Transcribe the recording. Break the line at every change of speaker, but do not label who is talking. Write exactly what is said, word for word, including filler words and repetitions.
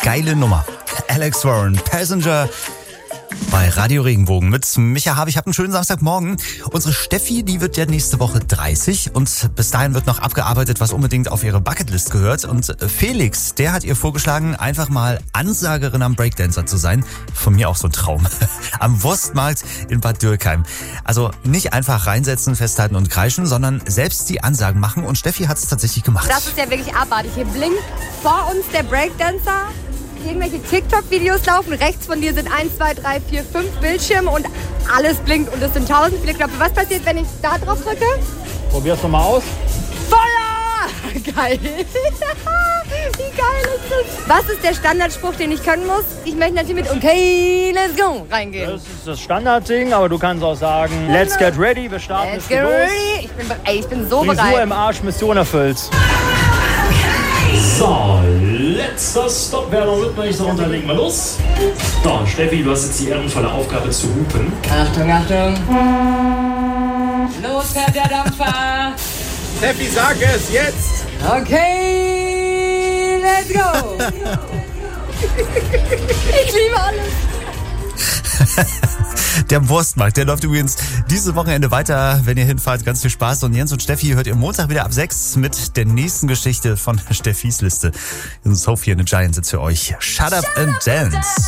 geile Nummer. Alex Warren, Passenger bei Radio Regenbogen mit Micha Habe. Ich habe einen schönen Samstagmorgen. Unsere Steffi, die wird ja nächste Woche dreißig und bis dahin wird noch abgearbeitet, was unbedingt auf ihre Bucketlist gehört. Und Felix, der hat ihr vorgeschlagen, einfach mal Ansagerin am Breakdancer zu sein. Von mir auch so ein Traum. Am Wurstmarkt in Bad Dürkheim. Also nicht einfach reinsetzen, festhalten und kreischen, sondern selbst die Ansagen machen. Und Steffi hat es tatsächlich gemacht.
Das ist ja wirklich abartig. Hier blinkt vor uns der Breakdancer. Irgendwelche TikTok-Videos laufen. Rechts von dir sind eins, zwei, drei, vier, fünf Bildschirme und alles blinkt und es sind tausend viele Knöpfe. Was passiert, wenn ich da drauf drücke?
Probier's doch mal aus.
Feuer! Geil! Wie geil ist das? Was ist der Standardspruch, den ich können muss? Ich möchte natürlich mit Okay, let's go reingehen.
Das ist das Standardding, aber du kannst auch sagen Let's get ready, wir starten
Let's
jetzt
get
los.
ready. Ich bin, ey, ich bin so
Frisur
bereit.
im Arsch, Mission erfüllt.
So, letzter Stopp. Wer noch mit möchte, runter, legen wir los. So, Steffi, du hast jetzt die ehrenvolle Aufgabe zu hupen.
Achtung, Achtung. Los, fährt der Dampfer.
Steffi, sag es jetzt!
Okay, let's go. Ich liebe alles.
Der Wurstmarkt, der läuft übrigens dieses Wochenende weiter. Wenn ihr hinfahrt, ganz viel Spaß. Und Jens und Steffi hört ihr Montag wieder ab sechs mit der nächsten Geschichte von Steffis Liste. Sophie and the Giants jetzt für euch. Shut up and dance.